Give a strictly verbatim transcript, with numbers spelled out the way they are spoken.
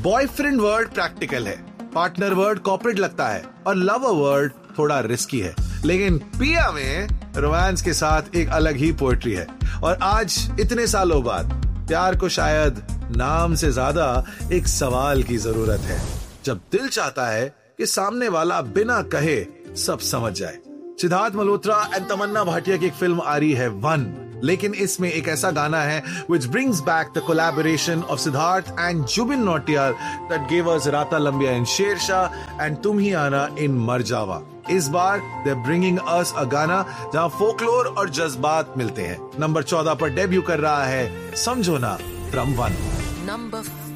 Boyfriend word practical है, partner word corporate लगता है और लवर वर्ड थोड़ा रिस्की है, लेकिन पिया में रोमांस के साथ एक अलग ही पोएट्री है। और आज इतने सालों बाद प्यार को शायद नाम से ज्यादा एक सवाल की जरूरत है, जब दिल चाहता है कि सामने वाला बिना कहे सब समझ जाए। सिद्धार्थ मल्होत्रा एंड तमन्ना भाटिया की एक फिल्म आ रही है वन, लेकिन इसमें एक ऐसा गाना है which brings back the collaboration of Siddharth and Jubin Nautiyal that gave us Rata Lambiya in Shershah and Tum Hi Aana in Mar Java. इस बार they're bringing us a गाना जहां फोकलोर और जज्बात मिलते हैं। नंबर चौदह पर डेब्यू कर रहा है समझो ना फ्रॉम वन। नंबर